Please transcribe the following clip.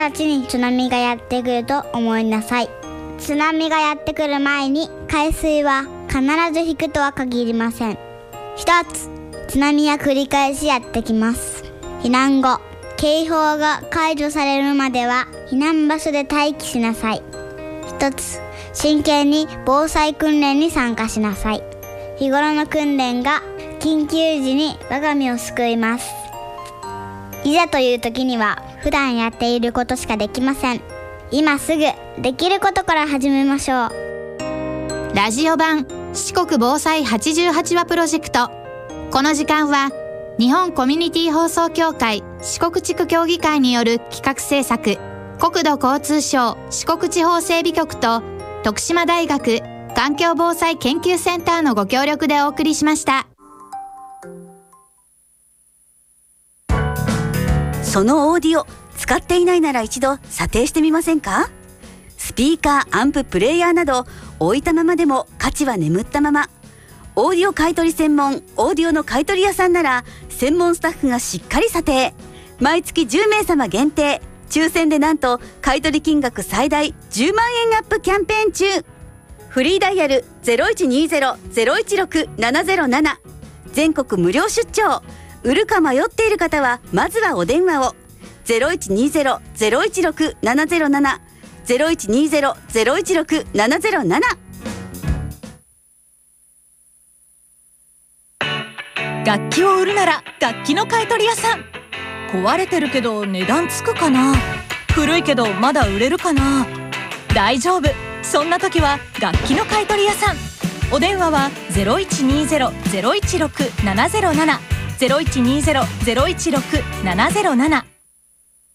直ちに津波がやってくると思いなさい。津波がやってくる前に海水は必ず引くとは限りません。一つ、津波は繰り返しやってきます。避難後、警報が解除されるまでは避難場所で待機しなさい。一つ、真剣に防災訓練に参加しなさい。日頃の訓練が緊急時に我が身を救います。いざという時には普段やっていることしかできません。今すぐできることから始めましょう。 ラジオ版四国防災88話プロジェクト。この時間は日本コミュニティ放送協会四国地区協議会による企画制作、国土交通省四国地方整備局と徳島大学環境防災研究センターのご協力でお送りしました。 そのオーディオ使っていないなら一度査定してみませんか？スピーカー、アンプ、プレイヤーなど置いたままでも価値は眠ったまま。オーディオ買取専門オーディオの買取屋さんなら専門スタッフがしっかり査定。毎月10名様限定、抽選でなんと買取金額最大10万円アップキャンペーン中。フリーダイヤル 0120-016-707、 全国無料出張。売るか迷っている方はまずはお電話を。 0120-016-707、 0120-016-707。 楽器を売るなら楽器の買取屋さん。壊れてるけど値段つくかな、古いけどまだ売れるかな。大丈夫、そんな時は楽器の買取屋さん。お電話は 0120-016-707、 0120-016-707